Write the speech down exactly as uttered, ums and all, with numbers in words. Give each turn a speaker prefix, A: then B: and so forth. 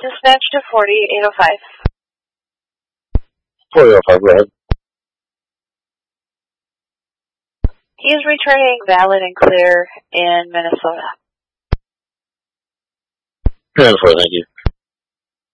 A: Dispatch to forty, eight oh five.
B: forty oh five, go ahead.
A: He is returning valid and clear in Minnesota.
B: ten four, thank you.